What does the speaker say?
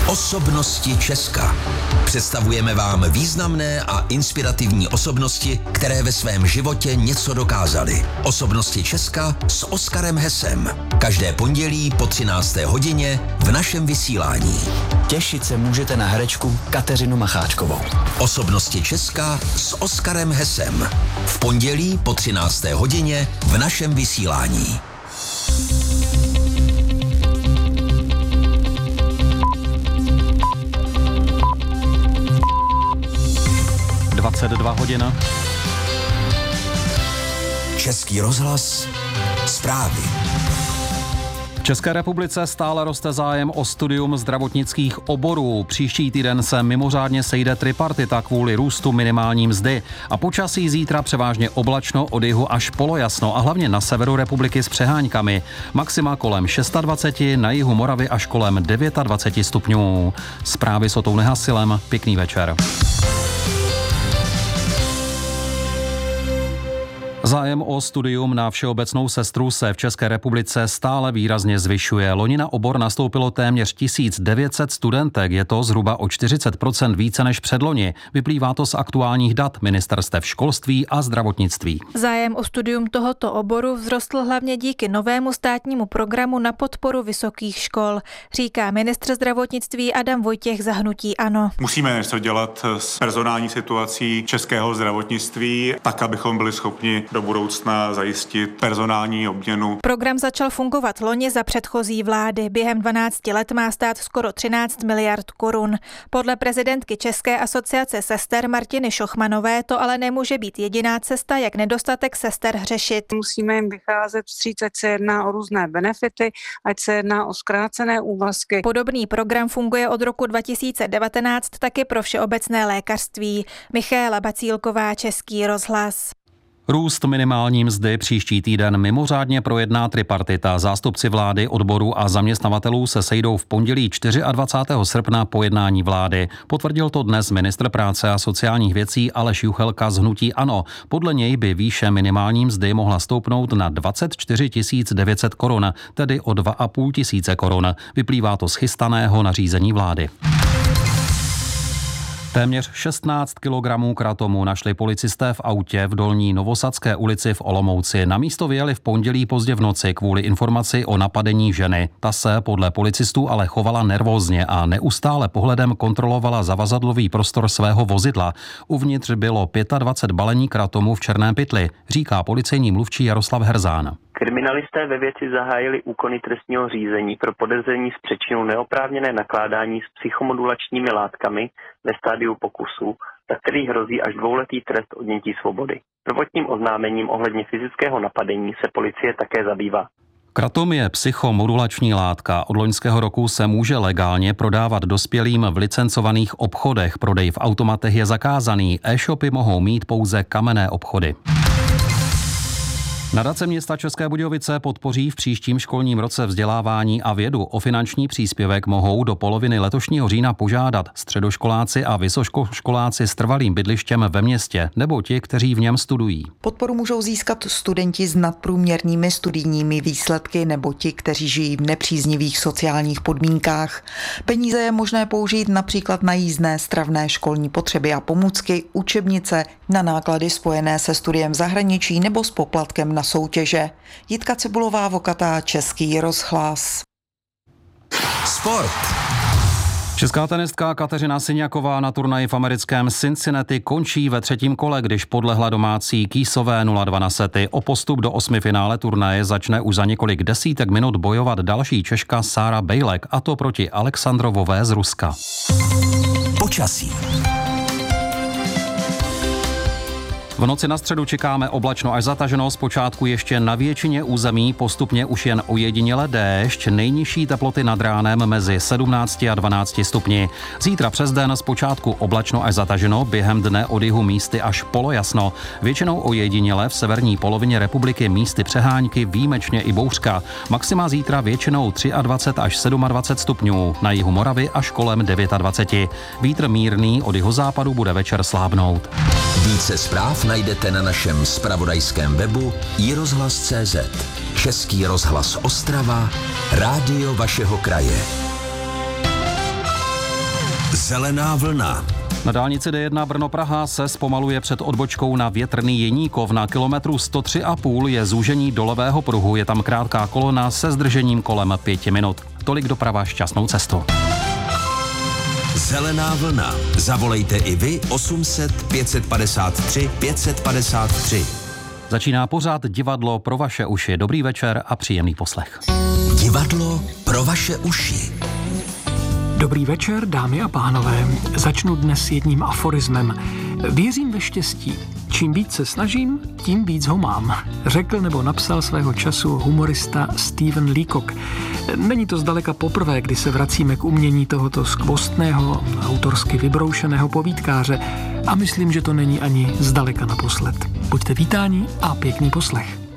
Osobnosti Česka. Představujeme vám významné a inspirativní osobnosti, které ve svém životě něco dokázaly. Osobnosti Česka s Oskarem Hesem. Každé pondělí po 13. hodině v našem vysílání. Těšit se můžete na herečku Kateřinu Macháčkovou. Osobnosti Česka s Oskarem Hesem. V pondělí po 13. hodině v našem vysílání. 22 hodin. Český rozhlas. Zprávy. V České republice stále roste zájem o studium zdravotnických oborů. Příští týden se mimořádně sejde tripartita kvůli růstu minimální mzdy. A počasí zítra převážně oblačno, od jihu až polojasno a hlavně na severu republiky s přeháňkami. Maxima kolem 26, na jihu Moravy až kolem 29 stupňů. Zprávy s Otou Nehasilem. Pěkný večer. Zájem o studium na všeobecnou sestru se v České republice stále výrazně zvyšuje. Loni na obor nastoupilo téměř 1900 studentek, je to zhruba o 40% více než předloni. Vyplývá to z aktuálních dat ministerstev školství a zdravotnictví. Zájem o studium tohoto oboru vzrostl hlavně díky novému státnímu programu na podporu vysokých škol, říká ministr zdravotnictví Adam Vojtěch za hnutí ANO. Musíme něco dělat s personální situací českého zdravotnictví, tak abychom byli schopni do budoucna zajistit personální obměnu. Program začal fungovat loni za předchozí vlády. Během 12 let má stát skoro 13 miliard korun. Podle prezidentky České asociace sester Martiny Šochmanové to ale nemůže být jediná cesta, jak nedostatek sester řešit. Musíme jim vycházet vstříc, ať se jedná o různé benefity, ať se jedná o zkrácené úvazky. Podobný program funguje od roku 2019 taky pro všeobecné lékařství. Michaela Bacílková, Český rozhlas. Růst minimální mzdy příští týden mimořádně projedná tripartita. Zástupci vlády, odborů a zaměstnavatelů se sejdou v pondělí 24. srpna po jednání vlády. Potvrdil to dnes ministr práce a sociálních věcí Aleš Juchelka z hnutí ANO. Podle něj by výše minimální mzdy mohla stoupnout na 24 900 korun, tedy o 2 500 korun. Vyplývá to z chystaného nařízení vlády. Téměř 16 kilogramů kratomu našli policisté v autě v Dolní Novosadské ulici v Olomouci. Na místo vyjeli v pondělí pozdě v noci kvůli informaci o napadení ženy. Ta se podle policistů ale chovala nervózně a neustále pohledem kontrolovala zavazadlový prostor svého vozidla. Uvnitř bylo 25 balení kratomu v černém pytli, říká policejní mluvčí Jaroslav Herzán. Kriminalisté ve věci zahájili úkony trestního řízení pro podezření z přečinu neoprávněné nakládání s psychomodulačními látkami ve stádiu pokusu, za který hrozí až 2letý trest odnětí svobody. Prvotním oznámením ohledně fyzického napadení se policie také zabývá. Kratom je psychomodulační látka. Od loňského roku se může legálně prodávat dospělým v licencovaných obchodech. Prodej v automatech je zakázaný. E-shopy mohou mít pouze kamenné obchody. Nadace města České Budějovice podpoří v příštím školním roce vzdělávání a vědu. O finanční příspěvek mohou do poloviny letošního října požádat středoškoláci a vysokoškoláci s trvalým bydlištěm ve městě nebo ti, kteří v něm studují. Podporu můžou získat studenti s nadprůměrnými studijními výsledky nebo ti, kteří žijí v nepříznivých sociálních podmínkách. Peníze je možné použít například na jízdné, stravné, školní potřeby a pomůcky, učebnice, na náklady spojené se studiem v zahraničí nebo s poplatkem na soutěže. Jitka Cibulová-Vokatá, Český rozhlas. Sport. Česká tenistka Kateřina Syňaková na turnaji v americkém Cincinnati končí ve třetím kole, když podlehla domácí Kýsové 0-2 na sety. O postup do osmifinále turnaje začne už za několik desítek minut bojovat další Češka Sára Bejlek, a to proti Alexandrovové z Ruska. Počasí. V noci na středu čekáme oblačno až zataženo, zpočátku ještě na většině území, postupně už jen ojediněle déšť, nejnižší teploty nad ránem mezi 17 a 12 stupni. Zítra přes den zpočátku oblačno až zataženo, během dne od jihu místy až polojasno. Většinou ojediněle v severní polovině republiky místy přeháňky, výjimečně i bouřka. Maxima zítra většinou 23 až 27 stupňů, na jihu Moravy až kolem 29. Vítr mírný, od jihozápadu bude večer slábnout. Více zpráv najdete na našem zpravodajském webu iRozhlas.cz. Český rozhlas Ostrava, rádio vašeho kraje. Zelená vlna. Na dálnici D1 Brno-Praha se zpomaluje před odbočkou na Větrný Jeníkov. Na kilometru 103,5 je zúžení do levého pruhu. Je tam krátká kolona se zdržením kolem 5 minut. Tolik doprava, šťastnou cestu. Zelená vlna. Zavolejte i vy 800 553 553. Začíná pořád Divadlo pro vaše uši. Dobrý večer a příjemný poslech. Divadlo pro vaše uši. Dobrý večer, dámy a pánové. Začnu dnes jedním aforismem. Věřím ve štěstí. Čím víc se snažím, tím víc ho mám. Řekl nebo napsal svého času humorista Stephen Leacock. Není to zdaleka poprvé, kdy se vracíme k umění tohoto skvostného, autorsky vybroušeného povídkáře a myslím, že to není ani zdaleka naposled. Buďte vítáni a pěkný poslech.